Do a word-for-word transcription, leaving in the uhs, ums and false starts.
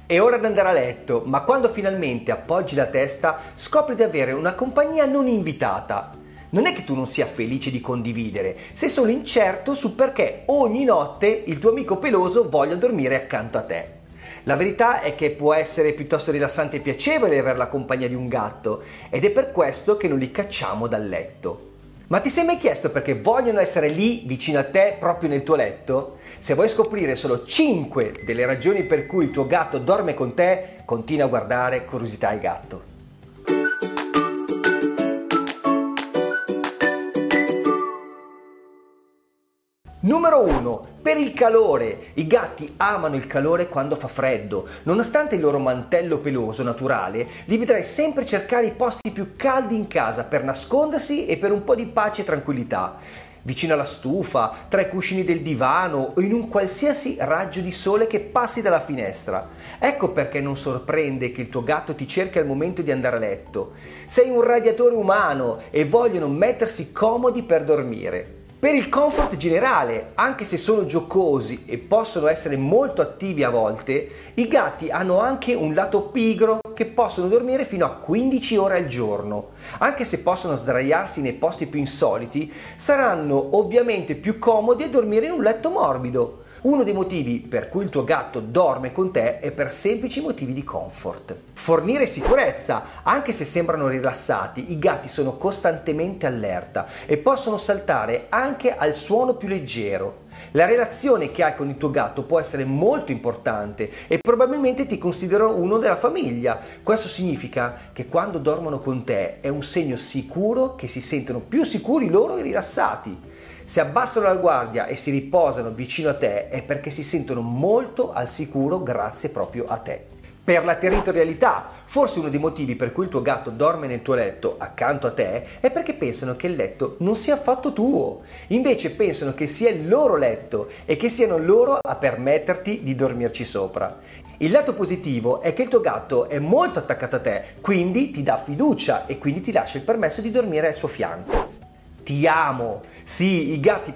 È ora di andare a letto, ma quando finalmente appoggi la testa scopri di avere una compagnia non invitata. Non è che tu non sia felice di condividere, sei solo incerto su perché ogni notte il tuo amico peloso voglia dormire accanto a te. La verità è che può essere piuttosto rilassante e piacevole avere la compagnia di un gatto ed è per questo che non li cacciamo dal letto. Ma ti sei mai chiesto perché vogliono essere lì vicino a te proprio nel tuo letto? Se vuoi scoprire solo cinque delle ragioni per cui il tuo gatto dorme con te, continua a guardare Curiosità e Gatto. Numero uno. Per il calore. I gatti amano il calore quando fa freddo. Nonostante il loro mantello peloso naturale, li vedrai sempre cercare i posti più caldi in casa per nascondersi e per un po' di pace e tranquillità. Vicino alla stufa, tra i cuscini del divano o in un qualsiasi raggio di sole che passi dalla finestra. Ecco perché non sorprende che il tuo gatto ti cerchi al momento di andare a letto. Sei un radiatore umano e vogliono mettersi comodi per dormire. Per il comfort generale, anche se sono giocosi e possono essere molto attivi a volte, i gatti hanno anche un lato pigro che possono dormire fino a quindici ore al giorno. Anche se possono sdraiarsi nei posti più insoliti, saranno ovviamente più comodi a dormire in un letto morbido. Uno dei motivi per cui il tuo gatto dorme con te è per semplici motivi di comfort. Fornire sicurezza. Anche se sembrano rilassati, i gatti sono costantemente allerta e possono saltare anche al suono più leggero. La relazione che hai con il tuo gatto può essere molto importante e probabilmente ti considerano uno della famiglia. Questo significa che quando dormono con te è un segno sicuro che si sentono più sicuri loro e rilassati. Se abbassano la guardia e si riposano vicino a te è perché si sentono molto al sicuro grazie proprio a te. Per la territorialità, forse uno dei motivi per cui il tuo gatto dorme nel tuo letto accanto a te è perché pensano che il letto non sia affatto tuo. Invece pensano che sia il loro letto e che siano loro a permetterti di dormirci sopra. Il lato positivo è che il tuo gatto è molto attaccato a te, quindi ti dà fiducia e quindi ti lascia il permesso di dormire al suo fianco. Ti amo! Sì, i gatti